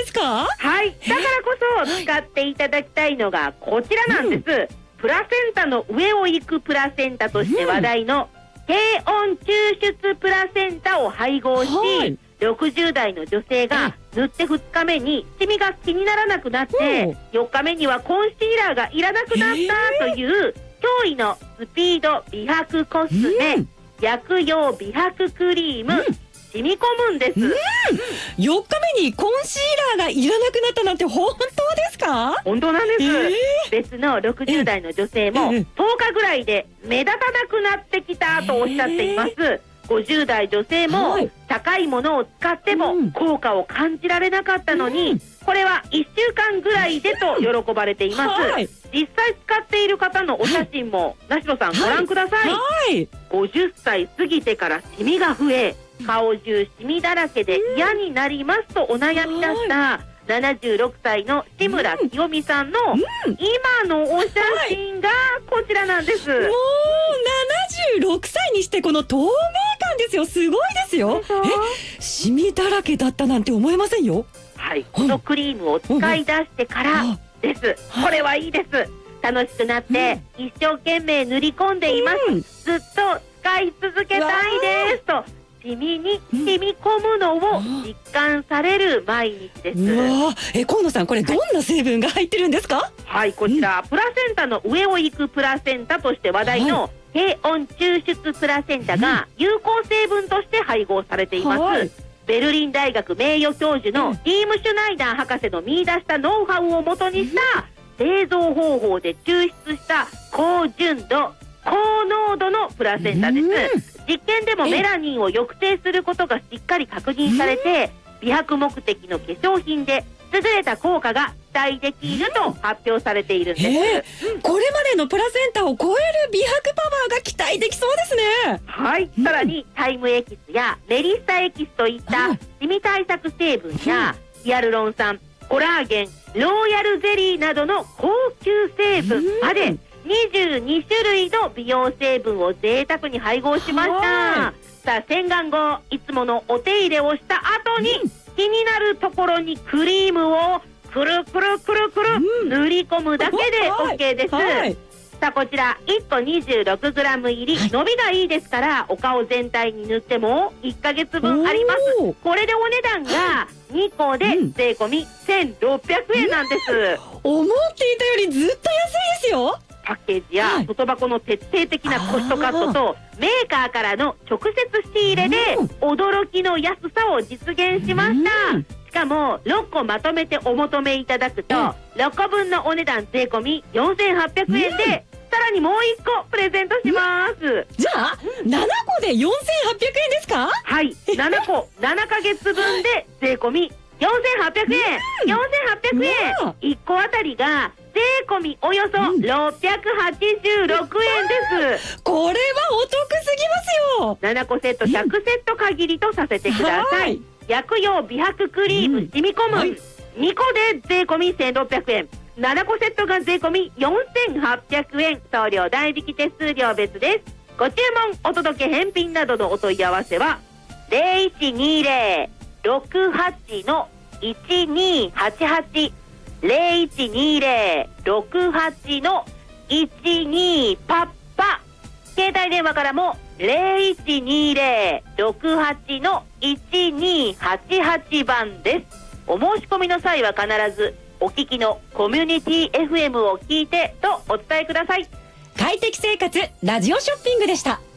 ですか？ はい、だからこそ使っていただきたいのがこちらなんです、プラセンタの上を行くプラセンタとして話題の低温抽出プラセンタを配合し、60代の女性が塗って2日目にシミが気にならなくなって4日目にはコンシーラーがいらなくなったという驚異のスピード美白コスメ、薬用美白クリーム、染み込むんです。 4日目にコンシーラーがいらなくなったなんて本当ですか？ 本当なんです、別の60代の女性も10日ぐらいで目立たなくなってきたとおっしゃっています。50代女性も高いものを使っても効果を感じられなかったのに、これは1週間ぐらいでと喜ばれています、実際使っている方のお写真も梨野さんご覧ください、50歳過ぎてからシミが増え、顔中シミだらけで嫌になりますとお悩み出した76歳の志村清美さんの今のお写真がこちらなんです。もう 76歳にしてこの透明感ですよ。すごいですよ。シミだらけだったなんて思えませんよ。 はい、このクリームを使い出してからです、これはいいです。楽しくなって一生懸命塗り込んでいます、ずっと使い続けたいですとシミに染み込むのを実感される毎日です。 河野さん、これどんな成分が入ってるんですか？ はい、こちら、プラセンタの上を行くプラセンタとして話題の低温抽出プラセンタが有効成分として配合されています、ベルリン大学名誉教授のティーム・シュナイダー博士の見出したノウハウをもとにした製造方法で抽出した高純度高濃度のプラセンタです。実験でもメラニンを抑制することがしっかり確認されて、美白目的の化粧品で優れた効果が期待できると発表されているんです、 これまでのプラセンタを超える美白パワーが期待できそうですね。 はい、さらにタイムエキスやメリッサエキスといったシミ対策成分やヒアルロン酸、コラーゲン、ローヤルゼリーなどの高級成分まで22種類の美容成分を贅沢に配合しました。さあ、洗顔後いつものお手入れをした後に気になるところにクリームをくるくるくるくる塗り込むだけで OK です、さあ、こちら1個 26g 入り、伸びがいいですからお顔全体に塗っても1ヶ月分あります。これでお値段が2個で税込み1600円なんです、 思っていたよりずっと安いですよ。 パッケージや外箱の徹底的なコストカットとメーカーからの直接仕入れで驚きの安さを実現しました、しかも6個まとめてお求めいただくと6個分のお値段税込み4800円で、さらにもう1個プレゼントします、 じゃあ7個で4800円ですか？ はい、7個7ヶ月分で税込み4800円、4800円、1個あたりが税込みおよそ686円です、これはお得すぎますよ。7個セット100セット限りとさせてください、薬用美白クリーム染み込む、2個で税込み1600円、7個セットが税込み4800円、送料代引き手数料別です。ご注文お届け返品などのお問い合わせは 0120-68-1288 0120-68-12パッパ、携帯電話からも 0120-68-1288 番です。お申し込みの際は必ずお聞きのコミュニティ FM を聞いてとお伝えください。 快適生活ラジオショッピングでした。